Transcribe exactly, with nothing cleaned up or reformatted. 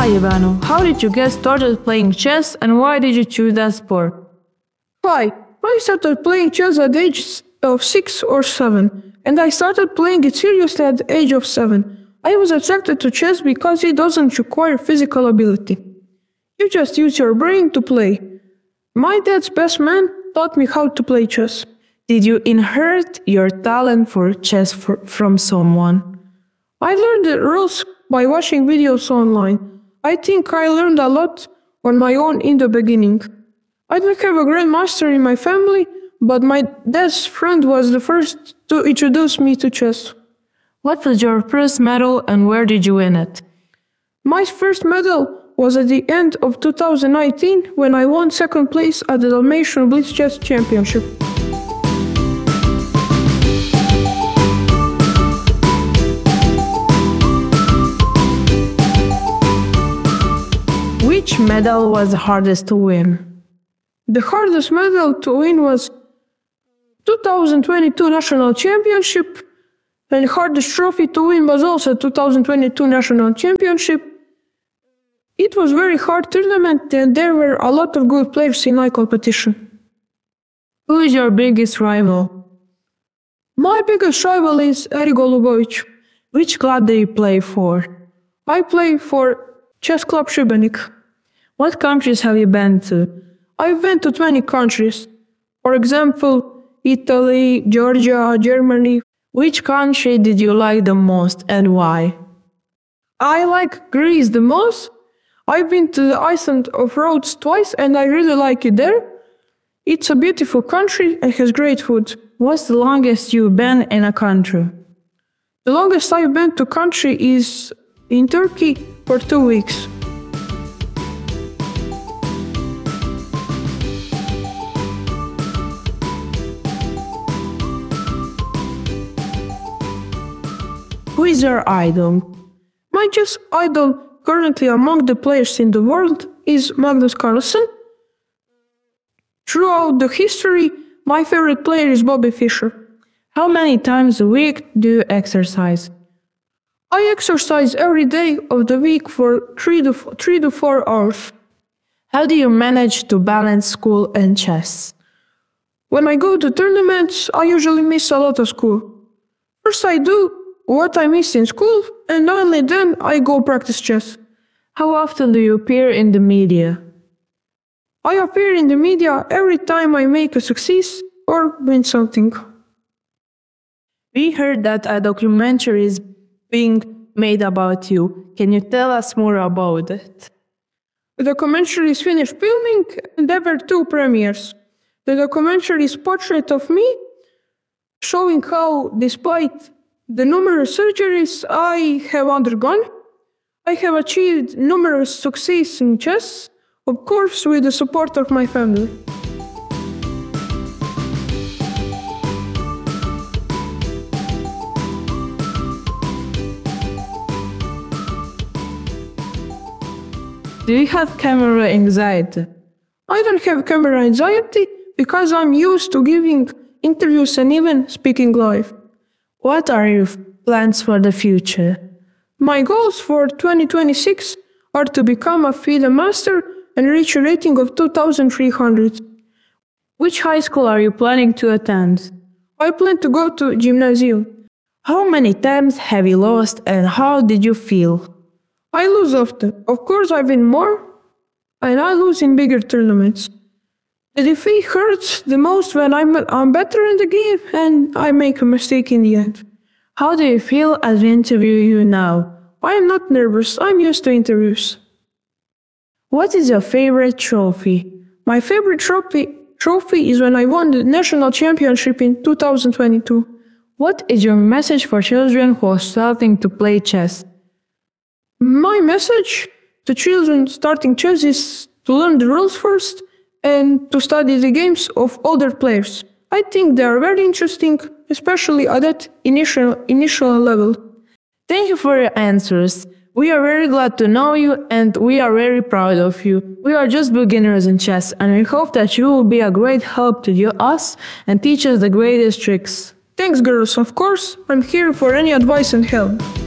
Hi Ivano, how did you get started playing chess and why did you choose that sport? Hi, I started playing chess at the age of six or seven, and I started playing it seriously at the age of seven. I was attracted to chess because it doesn't require physical ability. You just use your brain to play. My dad's best man taught me how to play chess. Did you inherit your talent for chess for, from someone? I learned the rules by watching videos online. I think I learned a lot on my own in the beginning. I don't have a grandmaster in my family, but my dad's friend was the first to introduce me to chess. What was your first medal and where did you win it? My first medal was at the end of two thousand nineteen when I won second place at the Dalmatian Blitz Chess Championship. Which medal was the hardest to win? The hardest medal to win was two thousand twenty-two National Championship, and the hardest trophy to win was also two thousand twenty-two National Championship. It was a very hard tournament and there were a lot of good players in my competition. Who is your biggest rival? My biggest rival is Eric Golubovic. Which club do you play for? I play for Chess Club Šibenik. What countries have you been to? I've been to twenty countries. For example, Italy, Georgia, Germany. Which country did you like the most and why? I like Greece the most. I've been to the island of Rhodes twice and I really like it there. It's a beautiful country and has great food. What's the longest you've been in a country? The longest I've been to a country is in Turkey for two weeks. Who is your idol? My chess idol currently among the players in the world is Magnus Carlsen. Throughout the history, my favorite player is Bobby Fischer. How many times a week do you exercise? I exercise every day of the week for three to, three to four hours. How do you manage to balance school and chess? When I go to tournaments, I usually miss a lot of school. First I do what I missed in school, and only then I go practice chess. How often do you appear in the media? I appear in the media every time I make a success or win something. We heard that a documentary is being made about you. Can you tell us more about it? The documentary is finished filming and there were two premieres. The documentary is portrait of me, showing how, despite the numerous surgeries I have undergone, I have achieved numerous successes in chess, of course with the support of my family. Do you have camera anxiety? I don't have camera anxiety because I'm used to giving interviews and even speaking live. What are your plans for the future? My goals for twenty twenty-six are to become a FIDE master and reach a rating of two thousand three hundred. Which high school are you planning to attend? I plan to go to Gymnasium. How many times have you lost and how did you feel? I lose often. Of course I win more, and I lose in bigger tournaments. The defeat hurts the most when I'm, I'm better in the game and I make a mistake in the end. How do you feel as we interview you now? I am not nervous, I'm used to interviews. What is your favorite trophy? My favorite trophy, trophy is when I won the national championship in two thousand twenty-two. What is your message for children who are starting to play chess? My message to children starting chess is to learn the rules first and to study the games of older players. I think they are very interesting, especially at that initial, initial level. Thank you for your answers. We are very glad to know you and we are very proud of you. We are just beginners in chess and we hope that you will be a great help to you, us and teach us the greatest tricks. Thanks girls, of course, I'm here for any advice and help.